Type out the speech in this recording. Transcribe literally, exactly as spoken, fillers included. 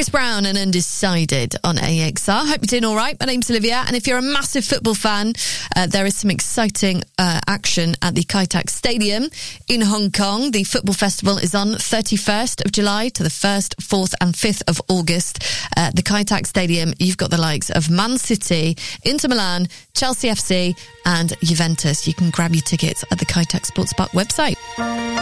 Chris Brown and Undecided on A X R. Hope you're doing all right. My name's Olivia, and if you're a massive football fan, uh, there is some exciting uh, action at the Kai Tak Stadium in Hong Kong. The football festival is on thirty-first of July to the first, fourth and fifth of August. Uh, the Kai Tak Stadium, you've got the likes of Man City, Inter Milan, Chelsea F C and Juventus. You can grab your tickets at the Kai Tak Sports Park website.